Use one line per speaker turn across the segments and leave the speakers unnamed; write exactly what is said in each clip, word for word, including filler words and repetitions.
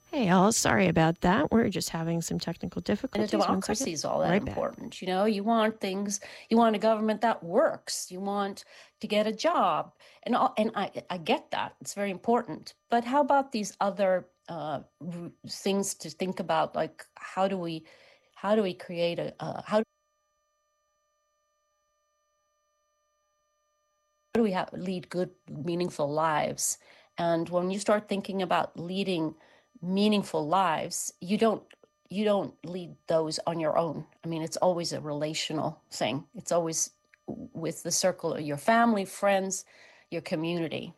Hey, all. Sorry about that. We're just having some technical
And a
difficulties. One second.
democracy is all that
Right back.
important. You know, you want things, you want a government that works, you want to get a job. And all, and I, I get that. It's very important. But how about these other uh, r- things to think about? Like, how do we, how do we create a, uh, how do we have, lead good, meaningful lives? And when you start thinking about leading meaningful lives, you don't you don't lead those on your own. I mean, it's always a relational thing. It's always with the circle of your family, friends, your community.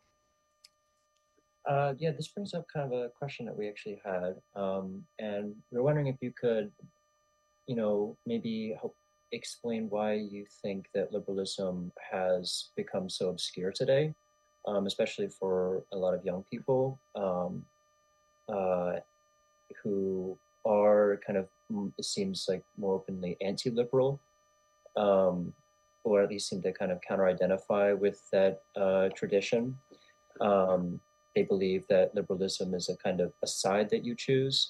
Uh, yeah, this brings up kind of a question that we actually had, um, and we are wondering if you could, you know, maybe help explain why you think that liberalism has become so obscure today, um, especially for a lot of young people um, uh, who are kind of, mm, it seems like more openly anti-liberal, um, or at least seem to kind of counter-identify with that uh, tradition. Um, they believe that liberalism is a kind of a side that you choose,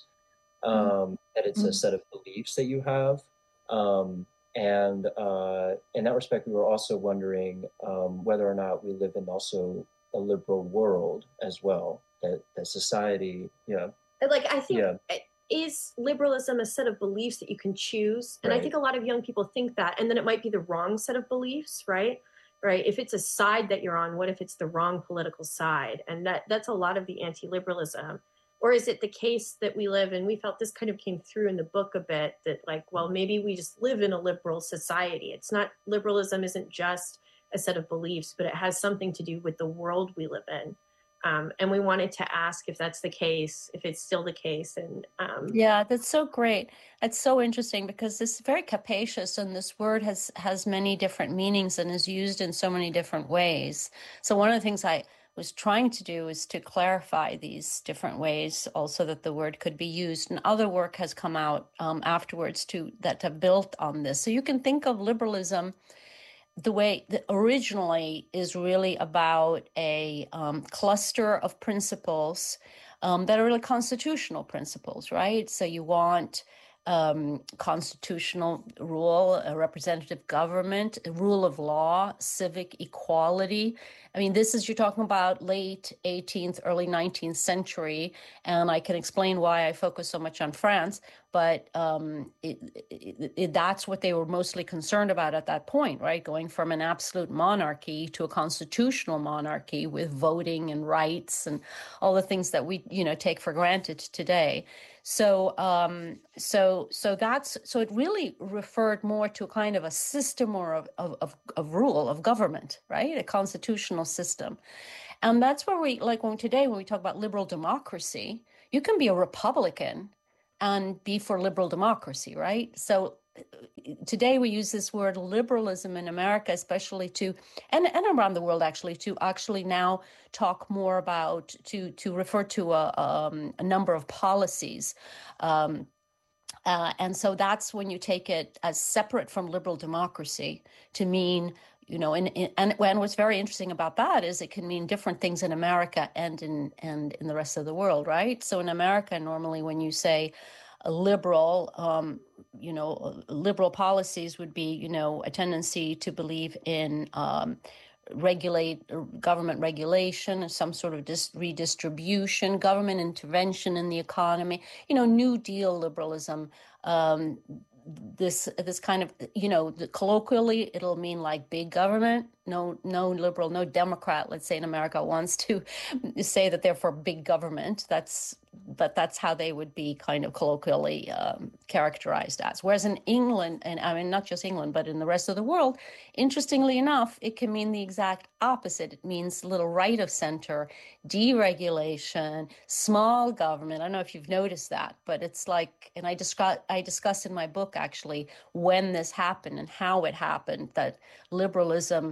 um, that it's a
Mm-hmm.
set of beliefs that you have. Um, and uh, in that respect, we were also wondering um, whether or not we live in also a liberal world as well, that, that society, yeah.
Like, I think,
yeah.
is liberalism a set of beliefs that you can choose? And I
Right.
think a lot of young people think that, and then it might be the wrong set of beliefs, right? Right. If it's a side that you're on, what if it's the wrong political side? And that that's a lot of the anti-liberalism. Or is it the case that we live in? We felt this kind of came through in the book a bit, that like, well, maybe we just live in a liberal society. It's not, liberalism isn't just a set of beliefs, but it has something to do with the world we live in. Um, and we wanted to ask if that's the case, if it's still the case. And um,
Yeah, that's so great. That's so interesting because this is very capacious, and this word has has many different meanings and is used in so many different ways. So one of the things I was trying to do is to clarify these different ways, also that the word could be used. And other work has come out um, afterwards to that have built on this. So you can think of liberalism the way that originally is really about a um, cluster of principles um, that are really constitutional principles, right? So you want um, constitutional rule, a representative government, a rule of law, civic equality. I mean, this is, you're talking about late eighteenth, early nineteenth century, and I can explain why I focus so much on France, but um, it, it, it, that's what they were mostly concerned about at that point, right? Going from an absolute monarchy to a constitutional monarchy with voting and rights and all the things that we, you know, take for granted today. So, um, so, so that's so it really referred more to a kind of a system or of, of, of, of rule of government, right? A constitutional system. And that's where we, like when today, when we talk about liberal democracy, you can be a Republican and be for liberal democracy, right? So today we use this word liberalism in America, especially to, and, and around the world actually, to actually now talk more about, to, to refer to a, um, a number of policies. Um, uh, and so that's when you take it as separate from liberal democracy to mean, you know, and, and and what's very interesting about that is it can mean different things in America and in and in the rest of the world, right? So in America, normally when you say a liberal, um, you know, liberal policies would be, you know, a tendency to believe in um, regulate government regulation, some sort of dis- redistribution, government intervention in the economy, you know, New Deal liberalism. Um, this this kind of, you know, colloquially it'll mean like big government. No no liberal, no Democrat, let's say in America, wants to say that they're for big government. That's but that's how they would be kind of colloquially um, characterized as. Whereas in England, and I mean not just England, but in the rest of the world, interestingly enough, it can mean the exact opposite. It means little right of center, deregulation, small government. I don't know if you've noticed that, but it's like, and I discuss I discuss in my book actually when this happened and how it happened, that liberalism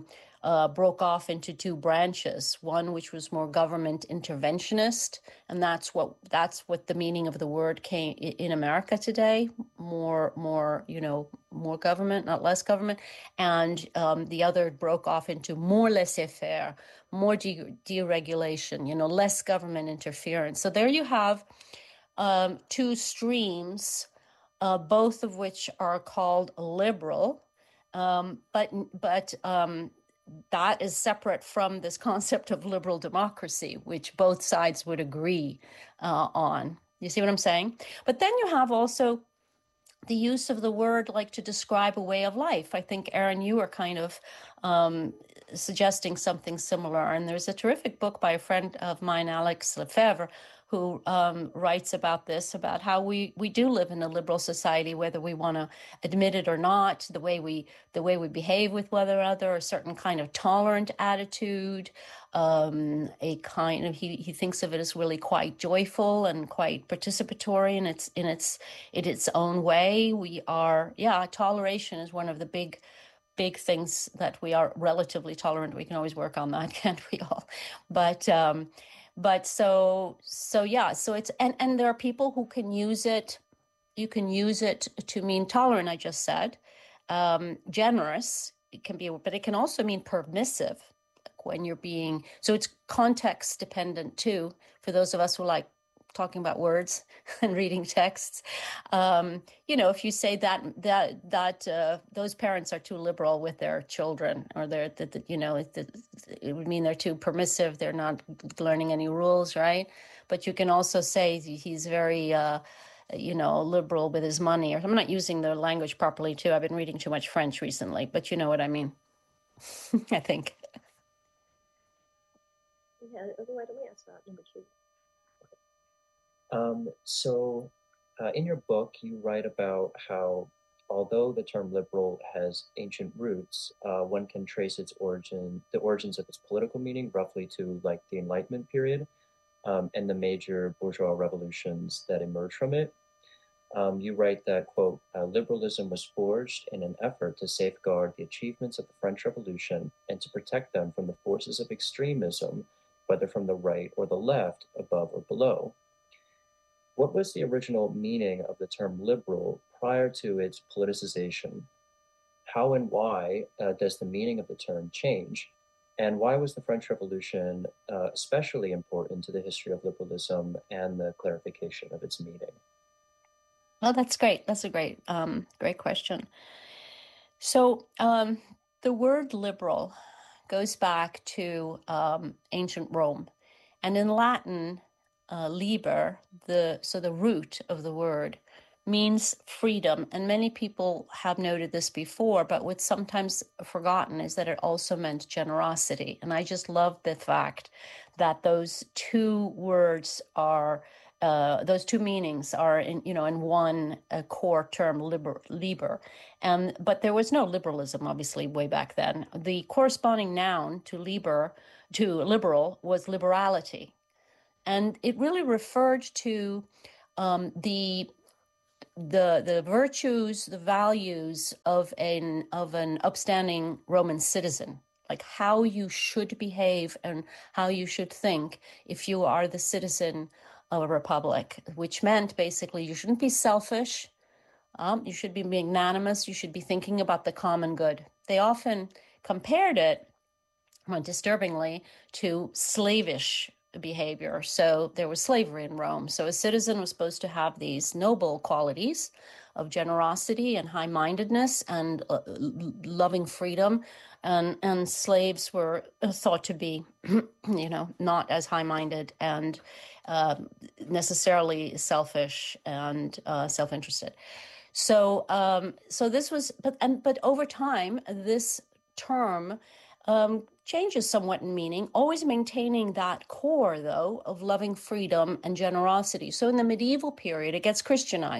uh, broke off into two branches. One which was more government interventionist, and that's what that's what the meaning of the word came in America today. More, more, you know, more government, not less government. And um, the other broke off into more laissez-faire, more de- deregulation, you know, less government interference. So there you have um, two streams, uh, both of which are called liberal, um, but but um, that is separate from this concept of liberal democracy, which both sides would agree uh, on. You see what I'm saying? But then you have also the use of the word like to describe a way of life. I think, Aaron, you were kind of um, suggesting something similar. And there's a terrific book by a friend of mine, Alex Lefebvre, who um, writes about this, about how we, we do live in a liberal society, whether we want to admit it or not, the way we the way we behave with one another, a certain kind of tolerant attitude, um, a kind of, he, he thinks of it as really quite joyful and quite participatory in its in its in its own way. We are, yeah, toleration is one of the big big things that we are relatively tolerant. We can always work on that, can't we all? But um, but so so yeah, so it's and and there are people who can use it. You can use it to mean tolerant. I just said um, generous. It can be, but it can also mean permissive when you're being. So it's context dependent too. For those of us who like talking about words and reading texts, um, you know, if you say that that that uh, those parents are too liberal with their children, or they're that the, you know, it, it would mean they're too permissive. They're not learning any rules, right? But you can also say he's very, uh, you know, liberal with his money. Or I'm not using the language properly too. I've been reading too much French recently, but you know what I mean. I think.
Yeah. Otherwise, let me ask about number two.
Um, so uh, in your book, you write about how, although the term liberal has ancient roots, uh, one can trace its origin, the origins of its political meaning, roughly to like the Enlightenment period um, and the major bourgeois revolutions that emerged from it. Um, you write that, quote, uh, liberalism was forged in an effort to safeguard the achievements of the French Revolution and to protect them from the forces of extremism, whether from the right or the left, above or below. What was the original meaning of the term liberal prior to its politicization? How and why uh, does the meaning of the term change? And why was the French Revolution uh, especially important to the history of liberalism and the clarification of its meaning?
Oh, that's great. That's a great, um, great question. So um, the word liberal goes back to um, ancient Rome, and in Latin, uh, liber, the so the root of the word means freedom. And many people have noted this before, but what's sometimes forgotten is that it also meant generosity. And I just love the fact that those two words are. Uh, those two meanings are in, you know, in one uh, core term, liber, liber. And, but there was no liberalism, obviously, way back then. The corresponding noun to liber, to liberal, was liberality. And it really referred to um, the the the virtues, the values of an of an upstanding Roman citizen, like how you should behave and how you should think if you are the citizen of a republic, which meant basically you shouldn't be selfish, um, you should be magnanimous, you should be thinking about the common good. They often compared it, well, disturbingly, to slavish behavior. So there was slavery in Rome. So a citizen was supposed to have these noble qualities of generosity and high-mindedness and uh, loving freedom. And, and slaves were thought to be, you know, not as high-minded and uh, necessarily selfish and uh, self-interested. So, um, so this was, but and but over time, this term um, changes somewhat in meaning, always maintaining that core, though, of loving freedom and generosity. So in the medieval period, it gets Christianized.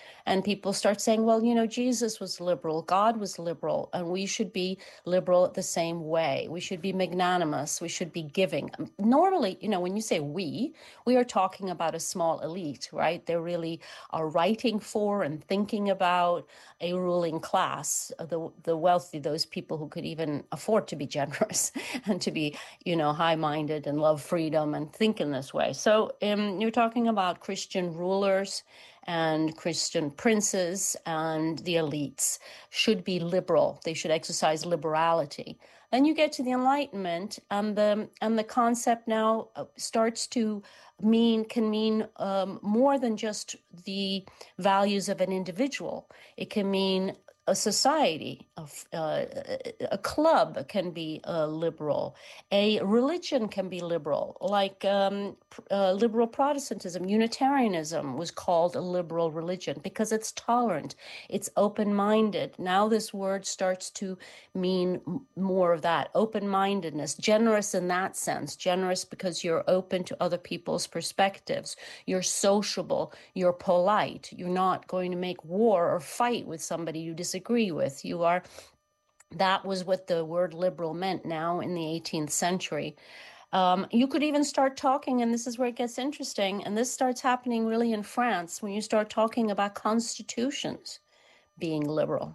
And people start saying, well, you know, Jesus was liberal, God was liberal, and we should be liberal the same way. We should be magnanimous. We should be giving. Normally, you know, when you say we, we are talking about a small elite, right? They really are writing for and thinking about a ruling class, the the wealthy, those people who could even afford to be generous and to be, you know, high-minded and love freedom and think in this way. So um, you're talking about Christian rulers and Christian princes and the elites should be liberal. They should exercise liberality. Then you get to the Enlightenment, and the and the concept now starts to mean can mean um, more than just the values of an individual. It can mean a society, a, uh, a club can be uh, liberal, a religion can be liberal, like um, uh, liberal Protestantism, Unitarianism was called a liberal religion because it's tolerant, it's open-minded. Now this word starts to mean more of that, open-mindedness, generous in that sense, generous because you're open to other people's perspectives, you're sociable, you're polite, you're not going to make war or fight with somebody you disagree with. You are, that was what the word liberal meant now in the eighteenth century. Um, you could even start talking, and this is where it gets interesting, and this starts happening really in France when you start talking about constitutions being liberal.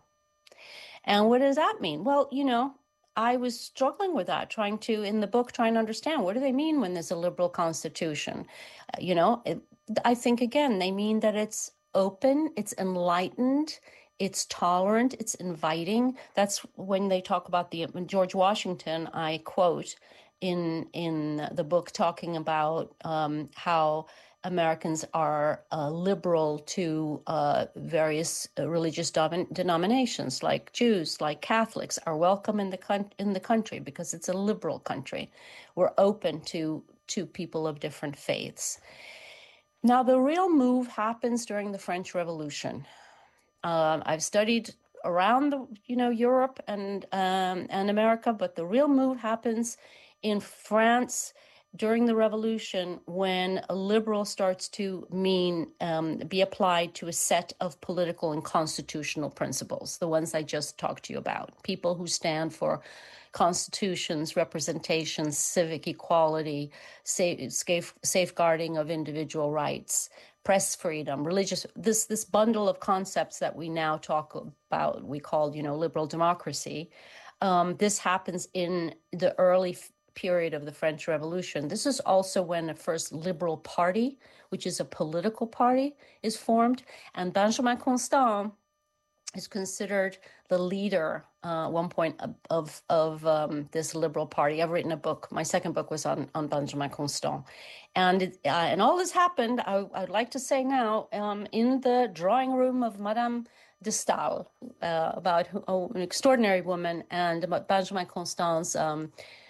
And what does that mean? Well, you know, I was struggling with that, trying to, in the book, trying to understand what do they mean when there's a liberal constitution? Uh, you know, it, I think, again, they mean that it's open, it's enlightened, it's tolerant, it's inviting. That's when they talk about the George Washington, I quote in in the book, talking about um, how Americans are uh, liberal to uh, various uh, religious dom- denominations, like Jews, like Catholics, are welcome in the con- in the country because it's a liberal country. We're open to to people of different faiths. Now, the real move happens during the French Revolution. Uh, I've studied around the, you know, Europe and um, and America, but the real move happens in France during the Revolution, when a liberal starts to mean um, be applied to a set of political and constitutional principles, the ones I just talked to you about. People who stand for constitutions, representations, civic equality, safe, safe, safeguarding of individual rights, press freedom, religious, this this bundle of concepts that we now talk about, we call, you know, liberal democracy. Um, this happens in the early f- period of the French Revolution. This is also when the first Liberal Party, which is a political party, is formed. And Benjamin Constant is considered the leader uh, at one point of, of, of um, this Liberal Party. I've written a book. My second book was on, on Benjamin Constant. And it, uh, and all this happened, I, I'd like to say now, um, in the drawing room of Madame de Stael, uh, about who, oh, an extraordinary woman, and about Benjamin Constant's um,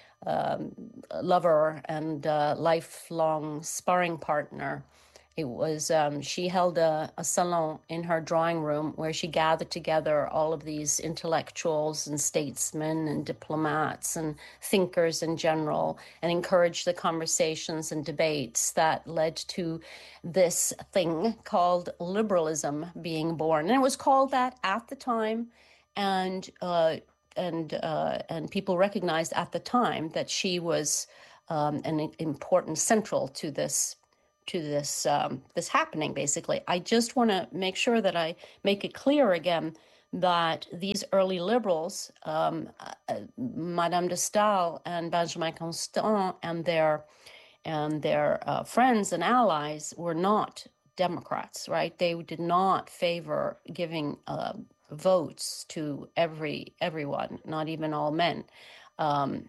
um, lover and uh, lifelong sparring partner. It was, um, she held a, a salon in her drawing room where she gathered together all of these intellectuals and statesmen and diplomats and thinkers in general, and encouraged the conversations and debates that led to this thing called liberalism being born. And it was called that at the time, and uh, and uh, and people recognized at the time that she was um, an important central to this to this um, this happening, basically. I just want to make sure that I make it clear again that these early liberals, um, uh, Madame de Stael and Benjamin Constant and their and their uh, friends and allies, were not Democrats, right? They did not favor giving uh, votes to every everyone, not even all men. Um,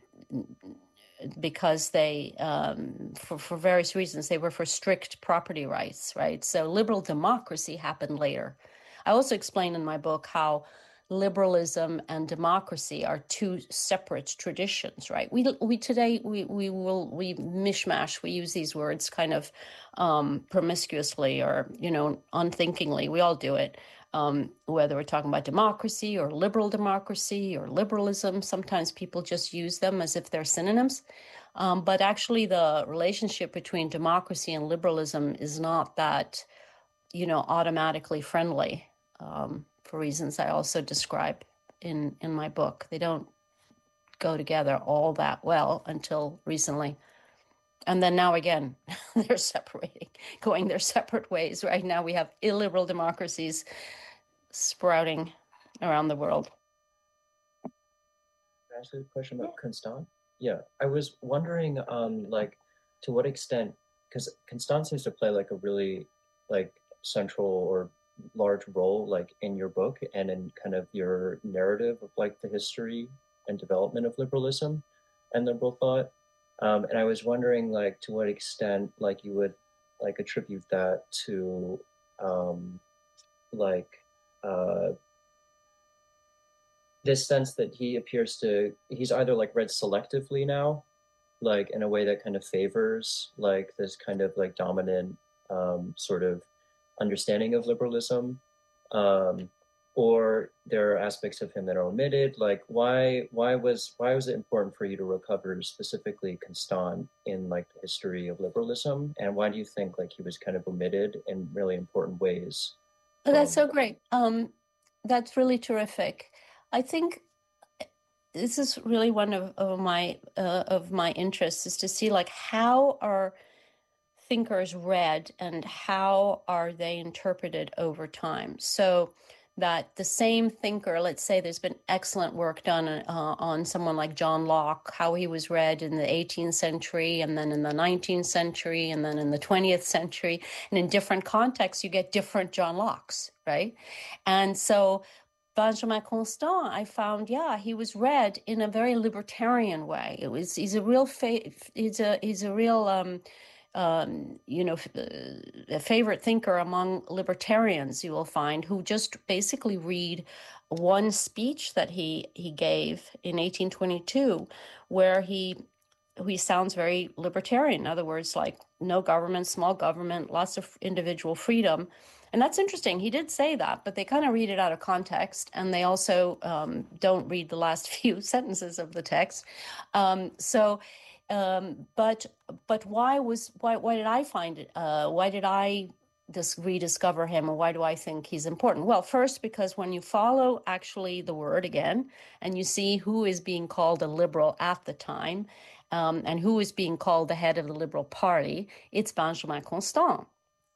because they, um, for, for various reasons, they were for strict property rights, right? So liberal democracy happened later. I also explain in my book how liberalism and democracy are two separate traditions, right? We we today we we will we mishmash. We use these words kind of um, promiscuously, or you know, unthinkingly. We all do it. Um, whether we're talking about democracy or liberal democracy or liberalism, sometimes people just use them as if they're synonyms. Um, but actually, the relationship between democracy and liberalism is not that you know, automatically friendly, um, for reasons I also describe in, in my book. They don't go together all that well until recently. And then now again, they're separating, going their separate ways. Right now we have illiberal democracies sprouting around the world.
Can I ask you a question about Constant? Yeah, I was wondering, um, like, to what extent, because Constant seems to play like a really, like, central or large role, like, in your book and in kind of your narrative of, like, the history and development of liberalism and liberal thought. Um, and I was wondering, like, to what extent, like, you would, like, attribute that to, um, like, uh, this sense that he appears to, he's either, like, read selectively now, like, in a way that kind of favors, like, this kind of, like, dominant um, sort of understanding of liberalism, um, or there are aspects of him that are omitted. Like, why why was why was it important for you to recover specifically Constant in, like, the history of liberalism, and why do you think, like, he was kind of omitted in really important ways?
Oh, that's
from-
so great. Um, that's really terrific. I think this is really one of, of my uh, of my interests, is to see, like, how are thinkers read and how are they interpreted over time. So that the same thinker, let's say there's been excellent work done uh, on someone like John Locke, how he was read in the eighteenth century and then in the nineteenth century and then in the twentieth century. And in different contexts, you get different John Locks, right? And so Benjamin Constant, I found, yeah, he was read in a very libertarian way. It was, he's a real, fa- he's a, he's a real, um, um, you know, a favorite thinker among libertarians, you will find, who just basically read one speech that he he gave in eighteen twenty-two, where he he sounds very libertarian. In other words, like, no government, small government, lots of individual freedom. And that's interesting. He did say that, but they kind of read it out of context, and they also um, don't read the last few sentences of the text. Um, so. Um, but but why was why why did I find it? Uh, why did I dis- rediscover him, and why do I think he's important? Well, first, because when you follow actually the word again, and you see who is being called a liberal at the time, um, and who is being called the head of the Liberal Party, it's Benjamin Constant.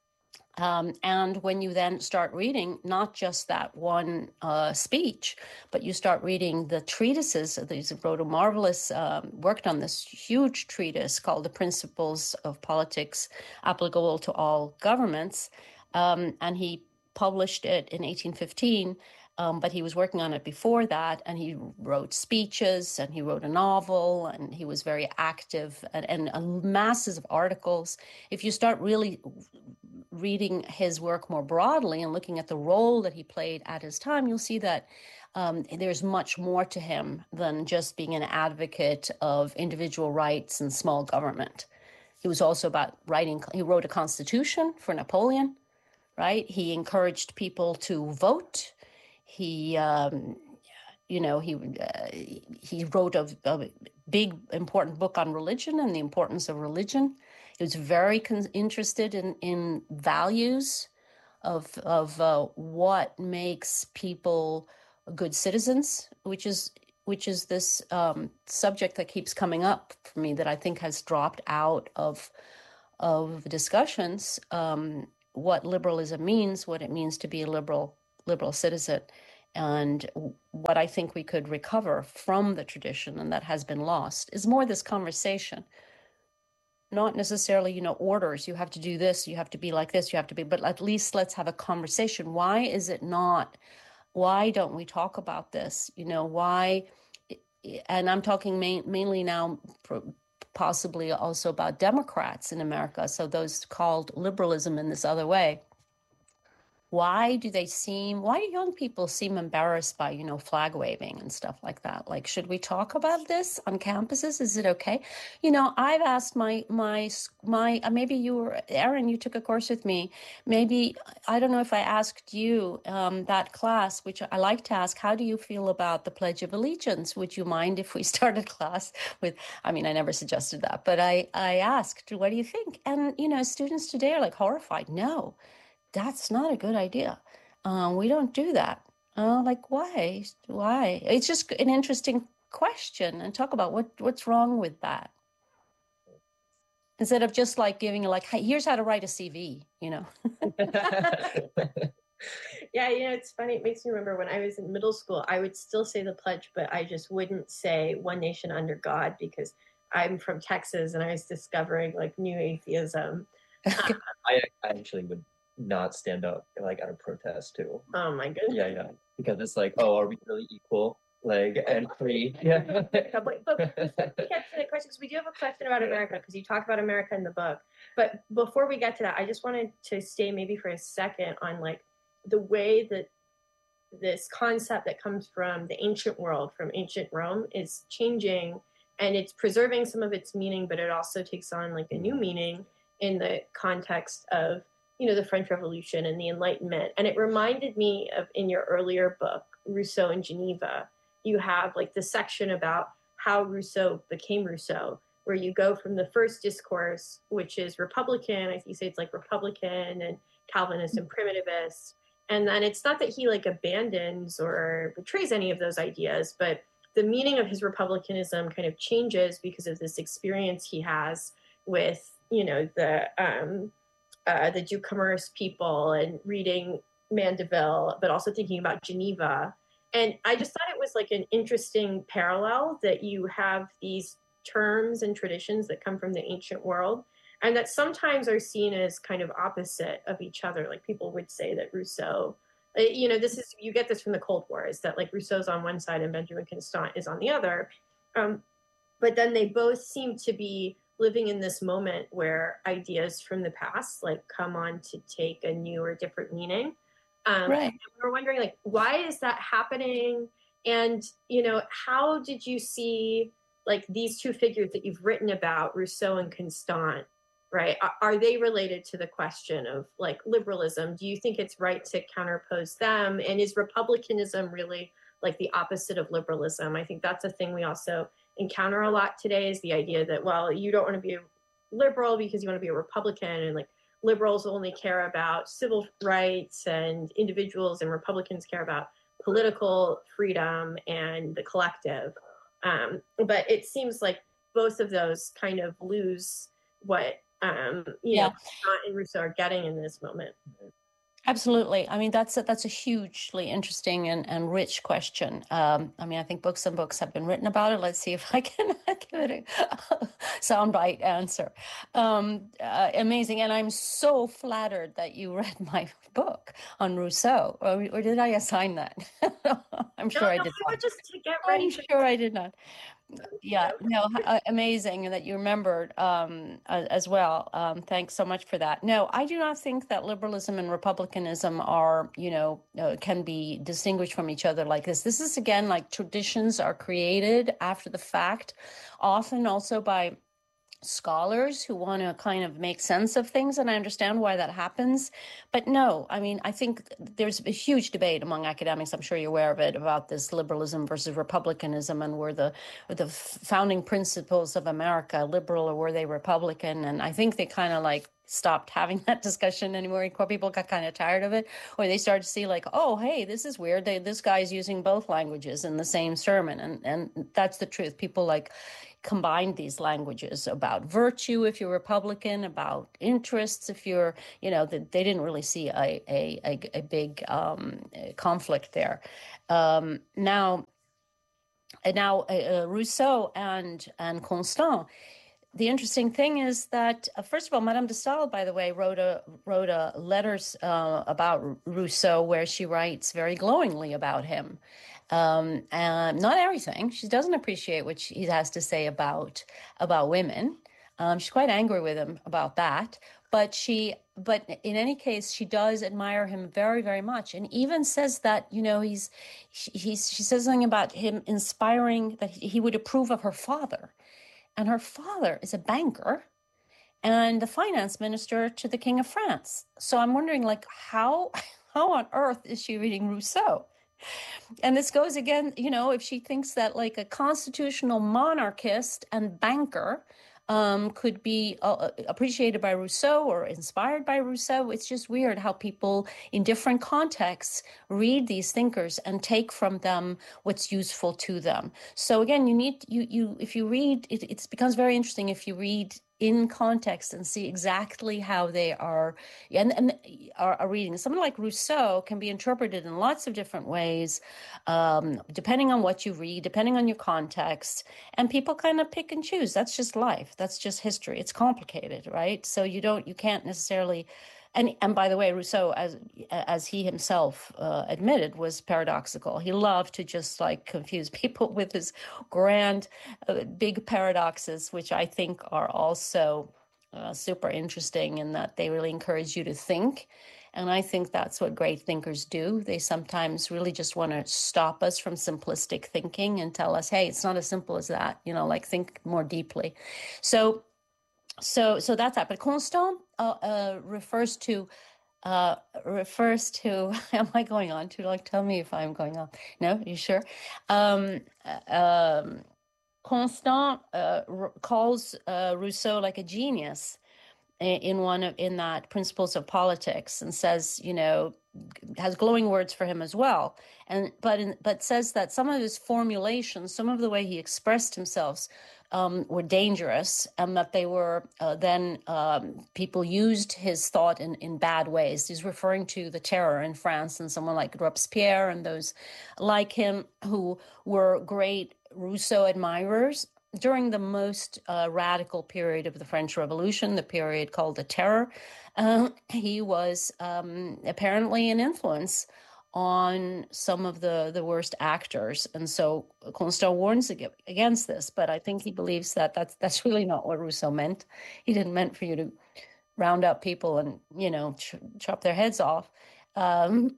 Um, and when you then start reading not just that one uh, speech, but you start reading the treatises, he wrote a marvelous, um, worked on this huge treatise called The Principles of Politics Applicable to All Governments. Um, and he published it in eighteen fifteen, um, but he was working on it before that. And he wrote speeches, and he wrote a novel, and he was very active, and, and uh, masses of articles. If you start really reading his work more broadly and looking at the role that he played at his time, you'll see that um, there's much more to him than just being an advocate of individual rights and small government. He was also about writing, he wrote a constitution for Napoleon, right? He encouraged people to vote. He, um, you know, he uh, he wrote a, a big, important book on religion and the importance of religion. He was very con- interested in, in values of of uh, what makes people good citizens, which is which is this um, subject that keeps coming up for me that I think has dropped out of of discussions. Um, what liberalism means, what it means to be a liberal liberal citizen, and what I think we could recover from the tradition and that has been lost is more this conversation. Not necessarily, you know, orders, you have to do this, you have to be like this, you have to be, but at least let's have a conversation. Why is it not, why don't we talk about this? You know, why, and I'm talking main, mainly now possibly also about Democrats in America, so those called liberalism in this other way. Why do they seem, why do young people seem embarrassed by, you know, flag waving and stuff like that? Like, should we talk about this on campuses? Is it okay? You know, I've asked my, my, my, uh, maybe you were, Aaron, you took a course with me. Maybe, I don't know if I asked you um, that class, which I like to ask, how do you feel about the Pledge of Allegiance? Would you mind if we started class with, I mean, I never suggested that, but I, I asked, what do you think? And, you know, students today are like horrified. No. that's not a good idea. Uh, we don't do that. Uh, like, why? Why? It's just an interesting question, and talk about what what's wrong with that. Instead of just like giving like, hey, here's how to write a C V, you know.
Yeah, you know, it's funny. It makes me remember when I was in middle school, I would still say the pledge, but I just wouldn't say one nation under God, because I'm from Texas and I was discovering like new atheism.
I, I actually would not stand up like at a protest too.
Oh my goodness.
Yeah, yeah. Because it's like, oh, are we really equal? Like, and free? Yeah.
But before we get to the questions, we do have a question about America, because you talk about America in the book. But before we get to that, I just wanted to stay maybe for a second on like the way that this concept that comes from the ancient world, from ancient Rome, is changing, and it's preserving some of its meaning, but it also takes on like a new meaning in the context of, you know, the French Revolution and the Enlightenment. And it reminded me of, in your earlier book, Rousseau in Geneva, you have like the section about how Rousseau became Rousseau, where you go from the first discourse, which is Republican, I think you say it's like Republican and Calvinist and primitivist. And then it's not that he like abandons or betrays any of those ideas, but the meaning of his republicanism kind of changes because of this experience he has with, you know, the um, uh, the Duke Commerce people, and reading Mandeville, but also thinking about Geneva. And I just thought it was like an interesting parallel that you have these terms and traditions that come from the ancient world, and that sometimes are seen as kind of opposite of each other. Like people would say that Rousseau, you know, this is, you get this from the Cold War, is that like Rousseau's on one side and Benjamin Constant is on the other. Um, but then they both seem to be living in this moment where ideas from the past like come on to take a new or different meaning. Um,
Right.
And we're wondering like, why is that happening? And, you know, how did you see like these two figures that you've written about, Rousseau and Constant, right? Are, are they related to the question of like liberalism? Do you think it's right to counterpose them? And is republicanism really like the opposite of liberalism? I think that's a thing we also encounter a lot today, is the idea that, well, you don't want to be a liberal because you want to be a Republican, and like liberals only care about civil rights and individuals, and Republicans care about political freedom and the collective. Um, but it seems like both of those kind of lose what um, you
Yeah.
know Kant and Rousseau are getting in this moment.
Absolutely. I mean, that's a, that's a hugely interesting and, and rich question. Um, I mean, I think books and books have been written about it. Let's see if I can give it a soundbite answer. Um, uh, amazing. And I'm so flattered that you read my book on Rousseau. Or, or did I assign that? I'm sure
no,
I
no,
did
we
not.
were just to get ready.
I'm
for-
sure I did not. Yeah, no, uh, amazing that you remembered um, uh, as well. Um, thanks so much for that. No, I do not think that liberalism and republicanism are, you know, uh, can be distinguished from each other like this. This is, again, like traditions are created after the fact, often also by scholars who want to kind of make sense of things, and I understand why that happens. But no, I mean, I think there's a huge debate among academics, I'm sure you're aware of it, about this liberalism versus republicanism, and were the were the founding principles of America liberal or were they Republican? And I think they kind of like stopped having that discussion anymore. People got kind of tired of it, or they started to see like, oh, hey, this is weird. They, this guy's using both languages in the same sermon. And, and that's the truth. People like combined these languages about virtue if you're Republican, about interests if you're, you know, that they didn't really see a a, a, a big um, conflict there. Um, now, now uh, Rousseau and and Constant. The interesting thing is that, uh, first of all, Madame de Stael, by the way, wrote a wrote a letters uh, about Rousseau where she writes very glowingly about him. Um, and not everything. She doesn't appreciate what he has to say about about women. Um, she's quite angry with him about that. But she, but in any case, she does admire him very, very much, and even says that, you know, he's he's. She says something about him inspiring, that he would approve of her father. And her father is a banker and the finance minister to the King of France. So I'm wondering, like, how how on earth is she reading Rousseau? And this goes again, you know, if she thinks that like a constitutional monarchist and banker um, could be uh, appreciated by Rousseau or inspired by Rousseau. It's just weird how people in different contexts read these thinkers and take from them what's useful to them. So again, you need you you if you read it, it becomes very interesting if you read in context and see exactly how they are and, and are, are reading. Someone like Rousseau can be interpreted in lots of different ways, um, depending on what you read, depending on your context, and people kind of pick and choose. That's just life. That's just history. It's complicated, right? So you don't, you can't necessarily. And and by the way, Rousseau, as as he himself uh, admitted, was paradoxical. He loved to just like confuse people with his grand, uh, big paradoxes, which I think are also uh, super interesting in that they really encourage you to think. And I think that's what great thinkers do. They sometimes really just want to stop us from simplistic thinking and tell us, hey, it's not as simple as that. You know, like think more deeply. So. So, so that's that. But Constant uh, uh, refers to uh, refers to. Am I going on to like? Tell me if I'm going on. No, you sure? Um, uh, um, Constant uh, r- calls uh, Rousseau like a genius in one of in that Principles of Politics, and says, you know, has glowing words for him as well. And but in, but says that some of his formulations, some of the way he expressed himself, um, were dangerous, and that they were uh, then um, people used his thought in, in bad ways. He's referring to the terror in France and someone like Robespierre and those like him who were great Rousseau admirers during the most uh, radical period of the French Revolution, the period called the Terror. Uh, he was um, apparently an influence on some of the, the worst actors. And so Constant warns against this, but I think he believes that that's, that's really not what Rousseau meant. He didn't meant for you to round up people and, you know, ch- chop their heads off. Um,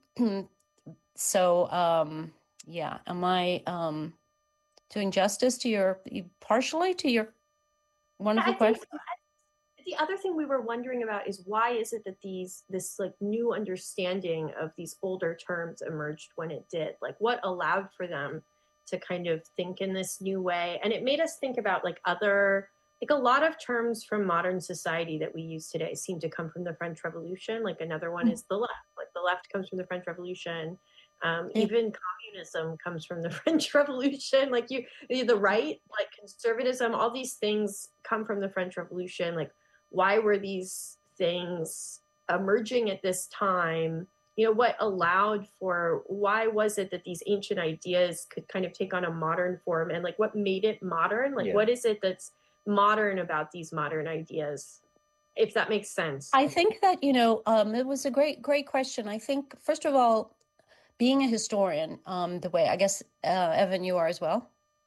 so, um, yeah, am I... Um, doing justice to your, partially to your wonderful
yeah,
question?
The other thing we were wondering about is why is it that these, this like new understanding of these older terms emerged when it did? Like what allowed for them to kind of think in this new way? And it made us think about like other, like a lot of terms from modern society that we use today seem to come from the French Revolution. Like another one is the left, like the left comes from the French Revolution. Um, yeah. Even communism comes from the French Revolution. Like you, the right, like conservatism, all these things come from the French Revolution. Like why were these things emerging at this time? You know, what allowed for, why was it that these ancient ideas could kind of take on a modern form, and like what made it modern? Like yeah. What is it that's modern about these modern ideas? If that makes sense.
I think that, you know, um, it was a great, great question. I think, first of all, being a historian, um, the way, I guess, uh, Evan, you are as well,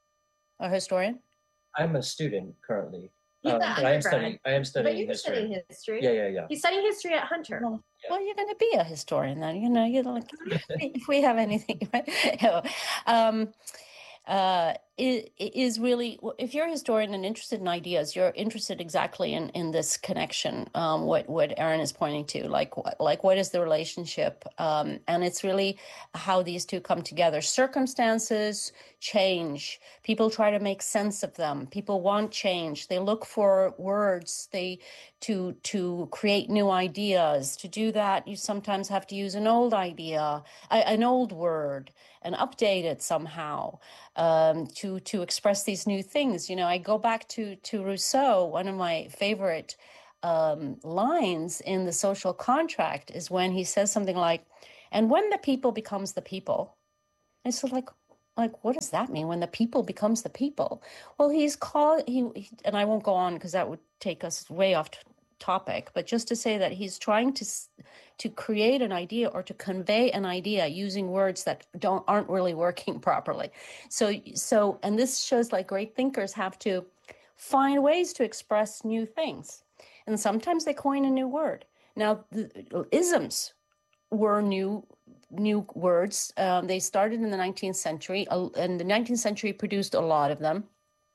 a historian?
I'm a student currently.
He's
um, but I am studying, I am studying
but you're
history.
studying history.
Yeah, yeah, yeah.
He's studying history at Hunter.
Well,
yeah.
well you're going to be a historian then, you know, you like, if we have anything, right? um, uh, it, it is really, if you're a historian and interested in ideas, you're interested exactly in, in this connection, um, what, what Erin is pointing to, like, like what is the relationship? Um, and it's really how these two come together. Circumstances change. People try to make sense of them. People want change. They look for words they to to create new ideas. To do that, you sometimes have to use an old idea, a, an old word, and update it somehow. Um, to to express these new things. You know, I go back to to Rousseau. One of my favorite um, lines in The Social Contract is when he says something like, "And when the people becomes the people," and so like, like what does that mean? When the people becomes the people? Well, he's called he, he and I won't go on because that would take us way off t- topic. But just to say that he's trying to. to create an idea or to convey an idea using words that don't aren't really working properly. So, so, and this shows like great thinkers have to find ways to express new things. And sometimes they coin a new word. Now, the isms were new new words. Um, they started in the nineteenth century, uh, and the nineteenth century produced a lot of them.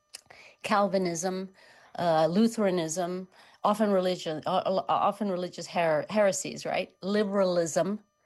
Calvinism, uh, Lutheranism, often religion, uh, often religious her- heresies, right? Liberalism,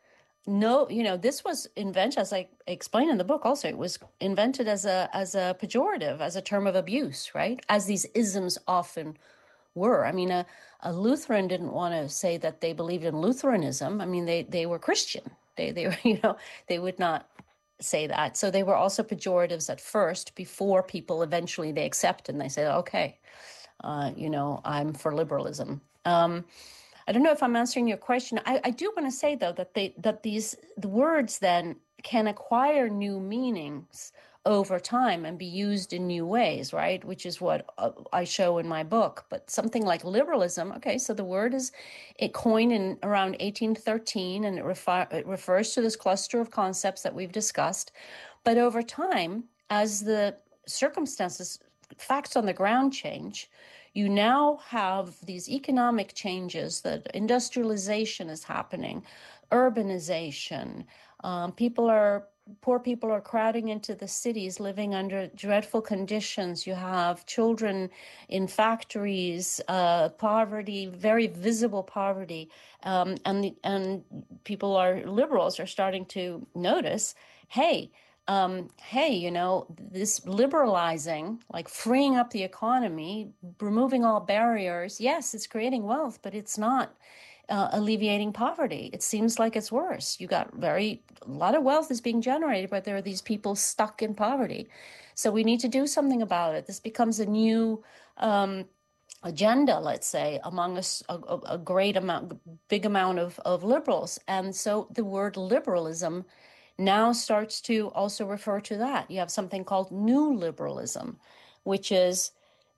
no, you know, this was invented, as I explain in the book also, it was invented as a as a pejorative, as a term of abuse, right? As these isms often were. I mean, a, a Lutheran didn't want to say that they believed in Lutheranism. I mean, they they were Christian. They they were, you know, they would not say that. So they were also pejoratives at first, before people eventually they accept and they say, okay, uh, you know, I'm for liberalism. Um, I don't know if I'm answering your question. I, I do want to say, though, that they that these the words then can acquire new meanings over time and be used in new ways, right? Which is what uh, I show in my book. But something like liberalism, okay, so the word is it coined in around eighteen thirteen, and it, refer, it refers to this cluster of concepts that we've discussed. But over time, as the circumstances, facts on the ground change, you now have these economic changes, that industrialization is happening, urbanization. Um, people are, poor people are crowding into the cities, living under dreadful conditions. You have children in factories, uh, poverty, very visible poverty. Um, and, and people are, liberals are starting to notice, hey, Um, hey, you know, this liberalizing, like freeing up the economy, removing all barriers, yes, it's creating wealth, but it's not uh, alleviating poverty. It seems like it's worse. You got very, a lot of wealth is being generated, but there are these people stuck in poverty. So we need to do something about it. This becomes a new um, agenda, let's say, among us, a, a, a great amount, big amount of, of liberals. And so the word liberalism now starts to also refer to that. You have something called new liberalism, which is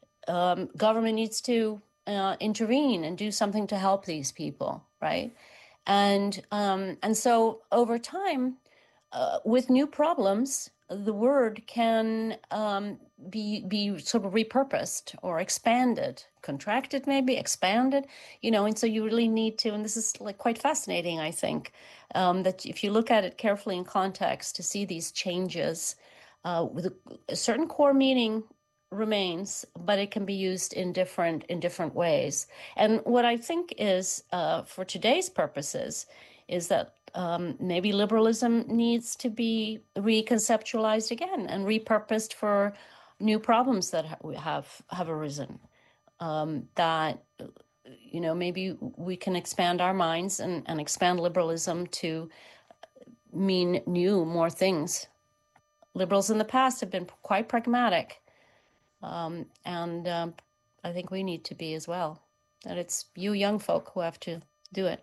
um, government needs to uh, intervene and do something to help these people, right? And um, and so over time, uh, with new problems, the word can um, be be sort of repurposed or expanded, contracted, maybe expanded, you know. And so you really need to, and this is like quite fascinating, I think, um, that if you look at it carefully in context to see these changes, uh, with a, a certain core meaning remains, but it can be used in different in different ways. And what I think is, uh, for today's purposes, is that um, maybe liberalism needs to be reconceptualized again and repurposed for new problems that have have arisen. Um, that, you know, maybe we can expand our minds and, and expand liberalism to mean new, more things. Liberals in the past have been quite pragmatic, um, and um, I think we need to be as well. And it's you young folk who have to do it.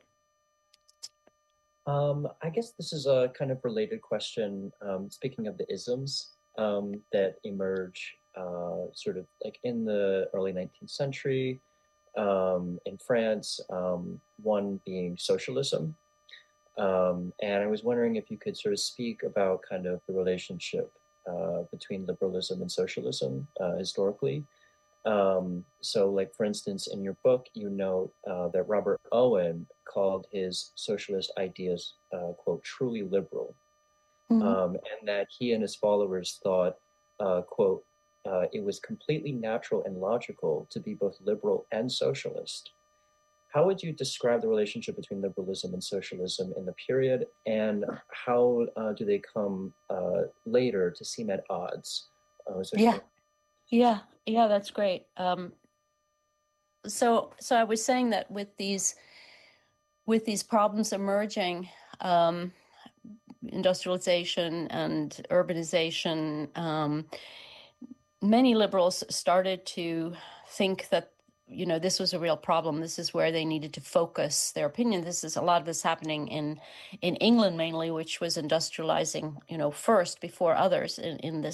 Um, I guess this is a kind of related question. Um, speaking of the isms um, that emerge uh, sort of like in the early nineteenth century um, in France, um, one being socialism. Um, and I was wondering if you could sort of speak about kind of the relationship uh, between liberalism and socialism uh, historically. Um, so like, for instance, in your book, you note uh, that Robert Owen called his socialist ideas, uh, quote, truly liberal, mm-hmm. um, and that he and his followers thought, uh, quote, uh, it was completely natural and logical to be both liberal and socialist. How would you describe the relationship between liberalism and socialism in the period, and how uh, do they come uh, later to seem at odds? Uh,
yeah, yeah, yeah, that's great. Um, so, so I was saying that with these, with these problems emerging, um, industrialization and urbanization, um, many liberals started to think that, you know, this was a real problem. This is where they needed to focus their opinion. This is a lot of this happening in in England mainly, which was industrializing, you know, first before others in, in this